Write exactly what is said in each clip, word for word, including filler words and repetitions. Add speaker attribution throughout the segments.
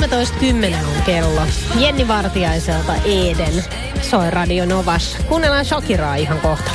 Speaker 1: kolmetoista kymmenen on kello. Jenni Vartiaiselta Eden soi Radio Novas. Kuunnellaan Shakiraa ihan kohta.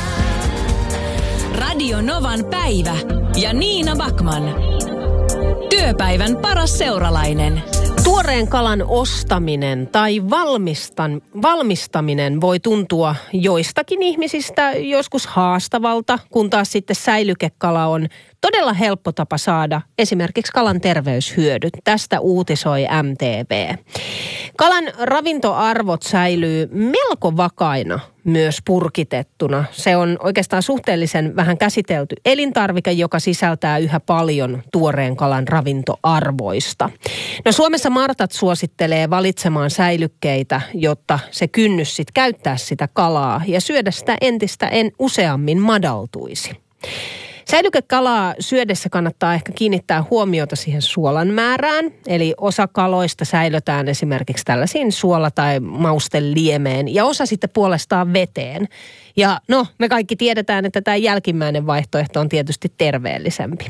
Speaker 2: Radio Novan päivä ja Niina Backman. Työpäivän paras seuralainen.
Speaker 1: Tuoreen kalan ostaminen tai valmistan, valmistaminen voi tuntua joistakin ihmisistä joskus haastavalta, kun taas sitten säilykekala on todella helppo tapa saada esimerkiksi kalan terveyshyödyt. Tästä uutisoi M T V. Kalan ravintoarvot säilyy melko vakaina myös purkitettuna. Se on oikeastaan suhteellisen vähän käsitelty elintarvike, joka sisältää yhä paljon tuoreen kalan ravintoarvoista. No Suomessa Martat suosittelee valitsemaan säilykkeitä, jotta se kynnys sit käyttää sitä kalaa ja syödä sitä entistä en useammin madaltuisi. Säilykekalaa syödessä kannattaa ehkä kiinnittää huomiota siihen suolan määrään. Eli osa kaloista säilötään esimerkiksi tällaisiin suola- tai mausteliemeen ja osa sitten puolestaan veteen. Ja no, me kaikki tiedetään, että tämä jälkimmäinen vaihtoehto on tietysti terveellisempi.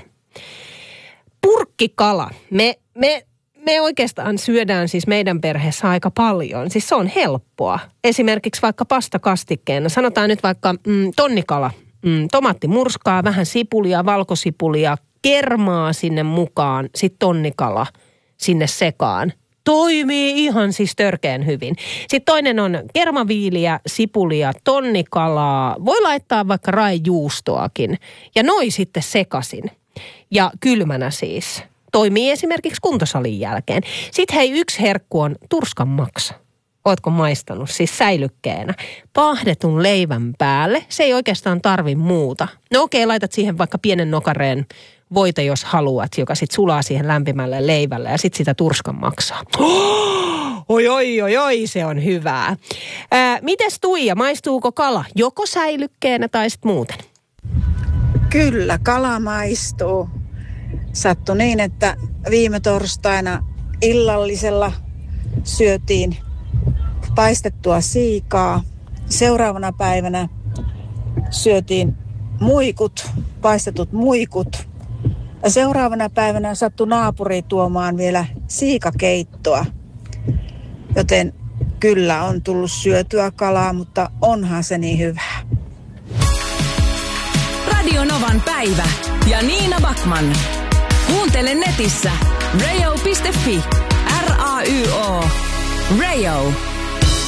Speaker 1: Purkkikala. Me, me, me oikeastaan syödään siis meidän perheessä aika paljon. Siis se on helppoa. Esimerkiksi vaikka pastakastikkeena. Sanotaan nyt vaikka mm, tonnikala. Mm, tomaattimurskaa, vähän sipulia, valkosipulia, kermaa sinne mukaan, sitten tonnikala sinne sekaan. Toimii ihan siis törkeän hyvin. Sitten toinen on kermaviiliä, sipulia, tonnikalaa. Voi laittaa vaikka raejuustoakin ja noi sitten sekasin. Ja kylmänä siis. Toimii esimerkiksi kuntosalin jälkeen. Sitten hei, yksi herkku on turskanmaksa. Ootko maistanut? Siis säilykkeenä. Pahdetun leivän päälle. Se ei oikeastaan tarvi muuta. No okei, laitat siihen vaikka pienen nokareen voita, jos haluat, joka sitten sulaa siihen lämpimälle leivälle ja sitten sitä turskan maksaa. Oh, oi, oi, oi, oi, se on hyvää. Ää, mites Tuija, maistuuko kala joko säilykkeenä tai sitten muuten?
Speaker 3: Kyllä, kala maistuu. Sattui niin, että viime torstaina illallisella syötiin paistettua siikaa. Seuraavana päivänä syötiin muikut, paistetut muikut. Ja seuraavana päivänä sattui naapuri tuomaan vielä siikakeittoa. Joten kyllä on tullut syötyä kalaa, mutta onhan se niin hyvää.
Speaker 2: Radio Novan päivä ja Niina Backman. Kuuntele netissä radio piste fi. R A Y O. Radio.